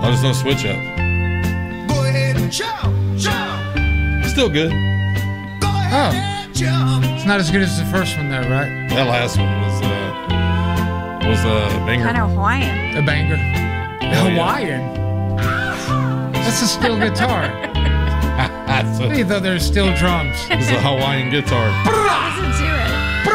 Oh, there's no switch up. Go ahead and jump. Still good. Go ahead and jump. It's not as good as the first one, though, right? That last one was a banger. Kind of Hawaiian. A banger. Hell yeah. Hawaiian. That's a steel guitar. That's I thought there were steel drums. It's a Hawaiian guitar. Listen to it.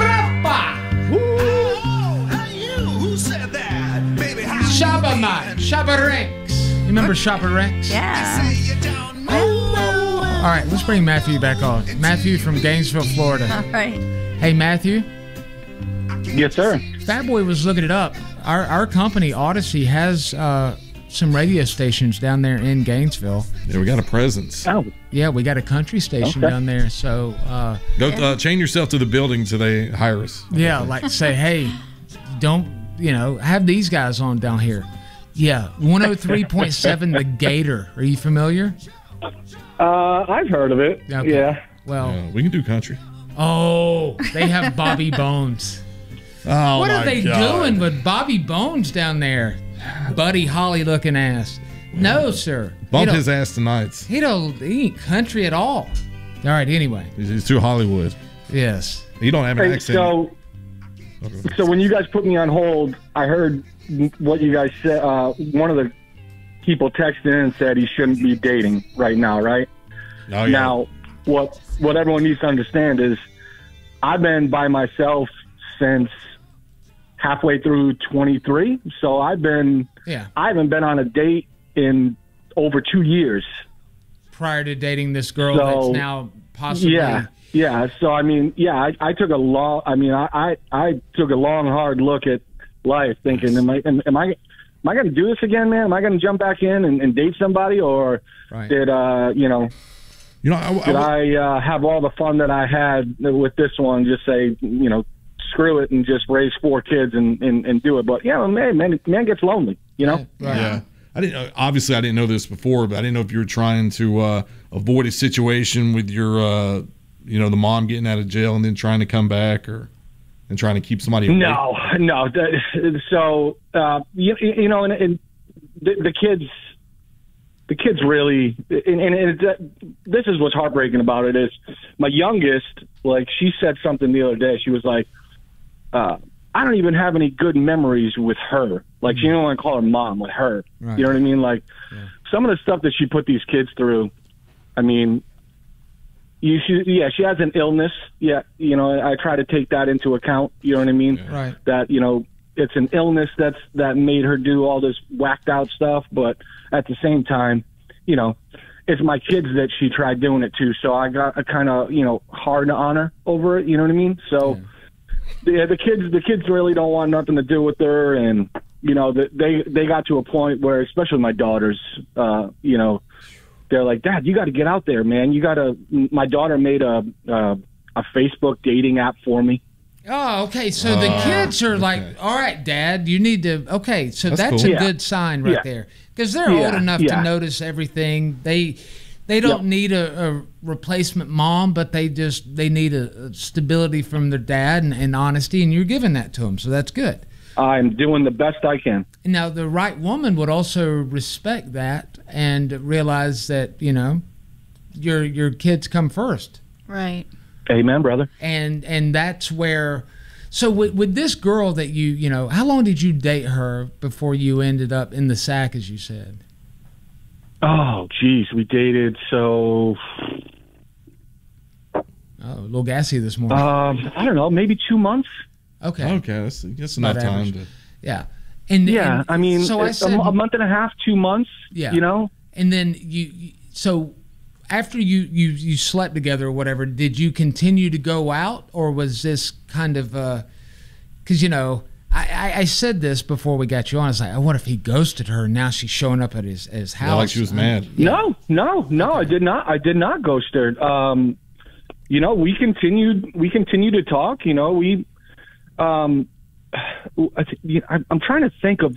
Who said that? Baby, how Shabba Man. Shabba Ranks. You remember Shabba Ranks? Yeah. you don't know? All right, let's bring Matthew back on. Matthew from Gainesville, Florida. All right. Hey, Matthew. Yes, sir. Fat Boy was looking it up. Our company, Odyssey, has some radio stations down there in Gainesville. Yeah, we got a presence. Oh, Yeah, we got a country station Okay. down there. So, Go chain yourself to the building till they hire us. yeah, like say, hey, don't, have these guys on down here. Yeah, 103.7 The Gator. Are you familiar? I've heard of it. Okay. Yeah. Well, We can do country. they have Bobby Bones. Oh, What are they doing with Bobby Bones down there? Buddy Holly looking ass. No, sir. Bump his ass tonight. He ain't country at all. All right, anyway. He's too Hollywood. Yes. He don't have an Hey, accent. so when you guys put me on hold, I heard what you guys said. One of the people texted in and said he shouldn't be dating right now, right? Oh, yeah. Now, what everyone needs to understand is I've been by myself since halfway through 23. So I haven't been on a date in over 2 years. Prior to dating this girl So, that's now possibly. Yeah. So I mean, I took a long. I mean, I took a long, hard look at life, thinking, am I going to do this again, man? Am I going to jump back in and date somebody, or Right. did You know, did I have all the fun that I had with this one? Just say, screw it and just raise 4 kids and do it. But man gets lonely, Right. Yeah. I didn't know this before, but I didn't know if you were trying to avoid a situation with your, the mom getting out of jail and then trying to come back and trying to keep somebody away. No. So, and the kids really, this is what's heartbreaking about it is my youngest, like she said something the other day. She was like, I don't even have any good memories with her. Like, she didn't want to call her mom with her. Right. You know what I mean? Like, some of the stuff that she put these kids through, I mean, she has an illness. Yeah, I try to take that into account. You know what I mean? Yeah. Right. That, it's an illness that made her do all this whacked out stuff. But at the same time, it's my kids that she tried doing it to. So I got a kind of, hard on her over it. You know what I mean? So the kids really don't want nothing to do with her. And, they got to a point where, especially my daughters, they're like, Dad, you got to get out there, man. My daughter made a Facebook dating app for me. Oh, okay. So the kids are like, all right, Dad, you need to. Okay, so that's cool. a good sign right there, because they're old enough to notice everything. They don't need a replacement mom, but they need a stability from their dad and honesty, and you're giving that to them, so that's good. I'm doing the best I can. Now, the right woman would also respect that and realize that your kids come first. Right. Amen, brother. And that's where. So with this girl that how long did you date her before you ended up in the sack, as you said? Oh, geez, we dated so. Oh, a little gassy this morning. I don't know, maybe 2 months. Okay. Okay, that's enough time to. Yeah. And I mean, so I said a month and a half, 2 months. Yeah. And then so after you slept together or whatever, did you continue to go out, or was this kind of because I said this before we got you on. I was like, I wonder if he ghosted her and now she's showing up at his house. Yeah, like she was mad. No, I did not. I did not ghost her. We continued to talk. I'm trying to think of